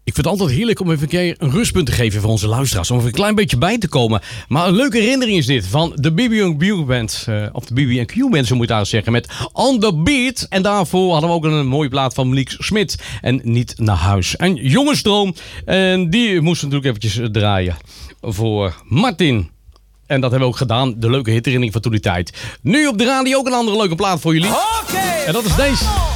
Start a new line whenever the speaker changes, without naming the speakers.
Ik vind het altijd heerlijk om even een keer een rustpunt te geven voor onze luisteraars. Om even een klein beetje bij te komen. Maar een leuke herinnering is dit van de BB&Q Band. Of de BB&Q Band, zo moet je daar zeggen. Met On The Beat. En daarvoor hadden we ook een mooie plaat van Monique Smit. En Niet Naar Huis. En Jongensdroom. En die moesten natuurlijk eventjes draaien. Voor Martin. En dat hebben we ook gedaan. De leuke herinnering van toen die tijd. Nu op de radio ook een andere leuke plaat voor jullie. En dat is deze.